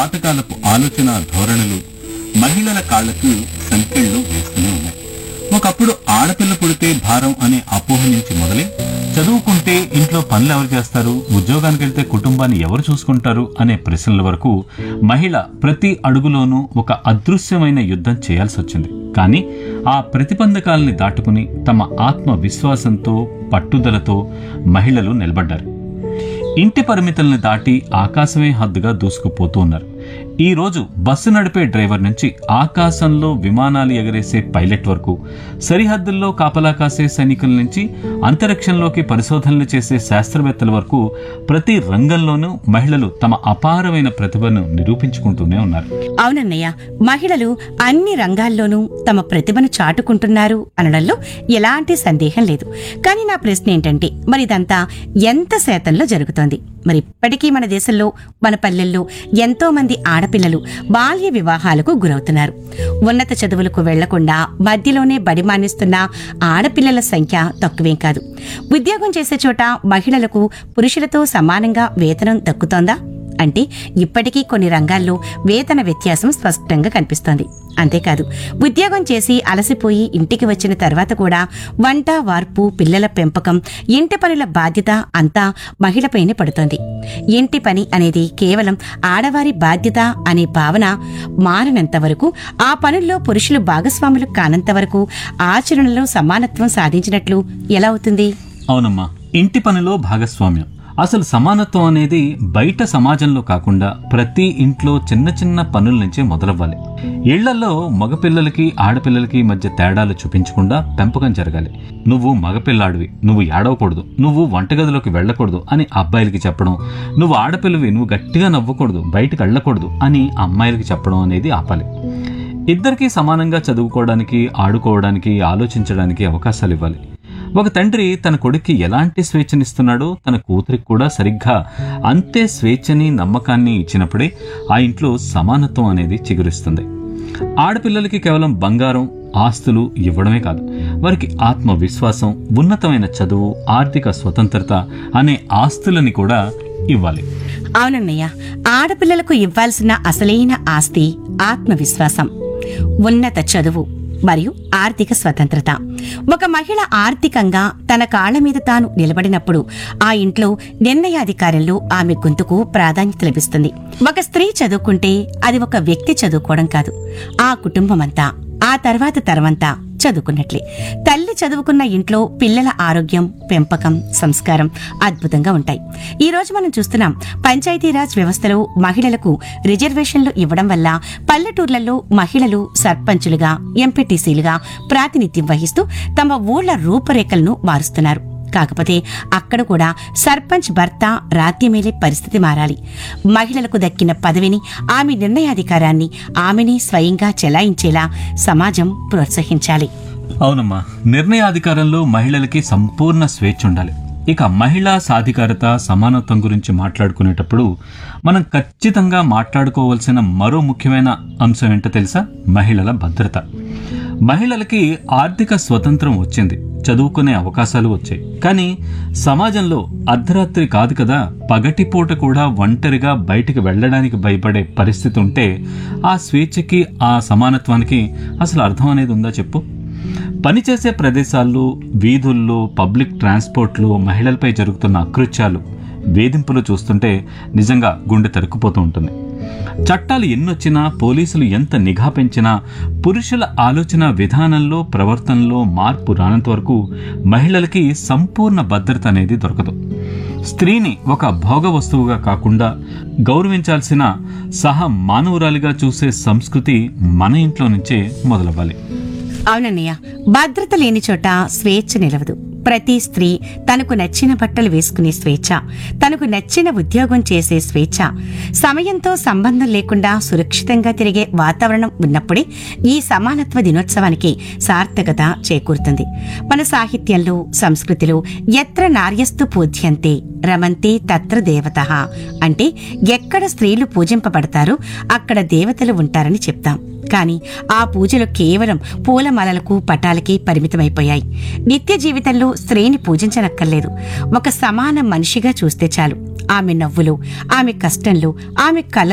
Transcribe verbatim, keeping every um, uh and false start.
పాతకాలపు ఆలోచన ధోరణులు మహిళల కాళ్లకు సంకెళ్ళు వేస్తూనే ఉన్నాయి. ఒకప్పుడు ఆడపిల్ల పుడితే భారం అనే అపోహ నుంచి మొదలై చదువుకుంటే ఇంట్లో పనులు ఎవరు చేస్తారు, ఉద్యోగానికి వెళ్తే కుటుంబాన్ని ఎవరు చూసుకుంటారు అనే ప్రశ్నల వరకు మహిళ ప్రతి అడుగులోనూ ఒక అదృశ్యమైన యుద్ధం చేయాల్సి వచ్చింది. కానీ ఆ ప్రతిబంధకాలని దాటుకుని తమ ఆత్మవిశ్వాసంతో పట్టుదలతో మహిళలు నిలబడ్డారు. ఇంటి పరిమితుల్ని దాటి ఆకాశమే హద్దుగా దూసుకుపోతూ ఉన్నారు. ఈ రోజు బస్సు నడిపే డ్రైవర్ నుంచి ఆకాశంలో విమానాలు ఎగరేసే పైలట్ వరకు, సరిహద్దుల్లో కాపలా కాసే సైనికుల నుంచి అంతరిక్షంలోకి పరిశోధనలు చేసే శాస్త్రవేత్తల వరకు ప్రతి రంగంలోనూ మహిళలు తమ అపారమైన ప్రతిభను నిరూపించుకుంటూనే ఉన్నారు. అవునన్నయ్య, మహిళలు అన్ని రంగాల్లోనూ తమ ప్రతిభను చాటుకుంటున్నారు అనడంలో ఎలాంటి సందేహం లేదు. కానీ నా ప్రశ్న ఏంటంటే, మరి ఇదంతా ఎంత శాతంలో జరుగుతోంది? మరి ఇప్పటికీ మన దేశంలో, మన పల్లెల్లో ఎంతో మంది ఆడపిల్లలు బాల్య వివాహాలకు గురవుతున్నారు. ఉన్నత చదువులకు వెళ్లకుండా మధ్యలోనే బడి మానేస్తున్న ఆడపిల్లల సంఖ్య తక్కువేం కాదు. ఉద్యోగం చేసే చోట మహిళలకు పురుషులతో సమానంగా వేతనం దక్కుతోందా అంటే ఇప్పటికీ కొన్ని రంగాల్లో వేతన వ్యత్యాసం స్పష్టంగా కనిపిస్తోంది. అంతేకాదు, ఉద్యోగం చేసి అలసిపోయి ఇంటికి వచ్చిన తర్వాత కూడా వంట వార్పు, పిల్లల పెంపకం, ఇంటి పనుల బాధ్యత అంతా మహిళపైనే పడుతోంది. ఇంటి పని అనేది కేవలం ఆడవారి బాధ్యత అనే భావన మారినంత వరకు, ఆ పనుల్లో పురుషులు భాగస్వాములు కానంత వరకు ఆచరణలో సమానత్వం సాధించినట్లు ఎలా అవుతుంది? అవునమ్మా, ఇంటి పనిలో భాగస్వామ్యం, అసలు సమానత్వం అనేది బయట సమాజంలో కాకుండా ప్రతి ఇంట్లో చిన్న చిన్న పనుల నుంచే మొదలవ్వాలి. ఇళ్లలో మగపిల్లలకి ఆడపిల్లలకి మధ్య తేడాలు చూపించకుండా పెంపకం జరగాలి. నువ్వు మగపిల్లాడివి, నువ్వు ఏడవకూడదు, నువ్వు వంటగదిలోకి వెళ్ళకూడదు అని అబ్బాయిలకి చెప్పడం, నువ్వు ఆడపిల్లవి, నువ్వు గట్టిగా నవ్వకూడదు, బయటకు వెళ్ళకూడదు అని అమ్మాయిలకి చెప్పడం అనేది ఆపాలి. ఇద్దరికీ సమానంగా చదువుకోవడానికి, ఆడుకోవడానికి, ఆలోచించడానికి అవకాశాలు ఇవ్వాలి. ఒక తండ్రి తన కొడుక్కి ఎలాంటి స్వేచ్ఛనిస్తున్నాడో తన కూతురికి కూడా సరిగ్గా అంతే స్వేచ్ఛని, నమ్మకాన్ని ఇచ్చినప్పుడే ఆ ఇంట్లో సమానత్వం అనేది చిగురిస్తుంది. ఆడపిల్లలకి కేవలం బంగారం, ఆస్తులు ఇవ్వడమే కాదు, వారికి ఆత్మవిశ్వాసం, ఉన్నతమైన చదువు, ఆర్థిక స్వతంత్రత అనే ఆస్తులని కూడా ఇవ్వాలి. అవునన్నయ్య, ఆడపిల్లలకు ఇవ్వాల్సిన అసలైన ఆస్తి ఆత్మవిశ్వాసం, ఉన్నత చదువు మరియు ఆర్థిక స్వతంత్రత. ఒక మహిళ ఆర్థికంగా తన కాళ్ల మీద తాను నిలబడినప్పుడు ఆ ఇంట్లో నిర్ణయాధికారంలో ఆమె గొంతుకు ప్రాధాన్యత లభిస్తుంది. ఒక స్త్రీ చదువుకుంటే అది ఒక వ్యక్తి చదువుకోవడం కాదు, ఆ కుటుంబమంతా, ఆ తర్వాత తరమంతా చదువుకున్నట్లే. తల్లి చదువుకున్న ఇంట్లో పిల్లల ఆరోగ్యం, పెంపకం, సంస్కారం అద్భుతంగా ఉంటాయి. ఈ రోజు మనం చూస్తున్నాం, పంచాయతీరాజ్ వ్యవస్థలో మహిళలకు రిజర్వేషన్లు ఇవ్వడం వల్ల పల్లెటూర్లలో మహిళలు సర్పంచులుగా, ఎంపీటీసీలుగా ప్రాతినిధ్యం వహిస్తూ తమ ఊళ్ల రూపురేఖలను మారుస్తున్నారు. కాకపోతే అక్కడ కూడా సర్పంచ్ భర్త రాజ్యమేలే పరిస్థితి మారాలి. మహిళలకు దక్కిన పదవిని, ఆమె నిర్ణయాధికారాన్ని ఆమెనే స్వయంగా చెలాయించేలా సమాజం ప్రోత్సహించాలి. అవునమ్మా, నిర్ణయాధికారంలో మహిళలకి సంపూర్ణ స్వేచ్ఛ ఉండాలి. ఇక మహిళా సాధికారత, సమానత్వం గురించి మాట్లాడుకునేటప్పుడు మనం ఖచ్చితంగా మాట్లాడుకోవాల్సిన మరో ముఖ్యమైన అంశం ఏంటో తెలుసా? మహిళల భద్రత. మహిళలకి ఆర్థిక స్వతంత్రం వచ్చింది, చదువుకునే అవకాశాలు వచ్చాయి. కానీ సమాజంలో అర్ధరాత్రి కాదు కదా, పగటిపూట కూడా ఒంటరిగా బయటికి వెళ్ళడానికి భయపడే పరిస్థితి ఉంటే ఆ స్వేచ్ఛకి, ఆ సమానత్వానికి అసలు అర్థం అనేది ఉందా చెప్పు? పనిచేసే ప్రదేశాల్లో, వీధుల్లో, పబ్లిక్ ట్రాన్స్పోర్ట్లో మహిళలపై జరుగుతున్న అకృత్యాలు, వేధింపులు చూస్తుంటే నిజంగా గుండె తరుక్కుపోతూ ఉంటుంది. చట్టాలు ఎన్నొచ్చినా, పోలీసులు ఎంత నిఘా పెంచినా, పురుషుల ఆలోచన విధానంలో, ప్రవర్తనలో మార్పు రానంత వరకు మహిళలకి సంపూర్ణ భద్రత అనేది దొరకదు. స్త్రీని ఒక భోగ వస్తువుగా కాకుండా గౌరవించాల్సిన సహ మానవురాలిగా చూసే సంస్కృతి మన ఇంట్లో నుంచే మొదలవ్వాలి. అవునన్నయ్య, భద్రత లేని చోట స్వేచ్ఛ నిలవదు. ప్రతి స్త్రీ తనకు నచ్చిన బట్టలు వేసుకునే స్వేచ్ఛ, తనకు నచ్చిన ఉద్యోగం చేసే స్వేచ్ఛ, సమయంతో సంబంధం లేకుండా సురక్షితంగా తిరిగే వాతావరణం ఉన్నప్పుడే ఈ సమానత్వ దినోత్సవానికి సార్థకత చేకూరుతుంది. మన సాహిత్యంలో, సంస్కృతిలో ఎత్ర నార్యస్తు పూజ్యంతే రమంతే తత్ర దేవతః అంటే ఎక్కడ స్త్రీలు పూజింపబడతారో అక్కడ దేవతలు ఉంటారని చెప్తాం. కానీ ఆ పూజలు కేవలం పూలమాలలకు, పటాలకి పరిమితమైపోయాయి. నిత్య జీవితంలో స్త్రీని పూజించనక్కర్లేదు. ఒక సమాన మనిషిగా చూస్తే చాలు. ఆమె నవ్వులు, ఆమె కష్టంలో, ఆమె కళ్ళ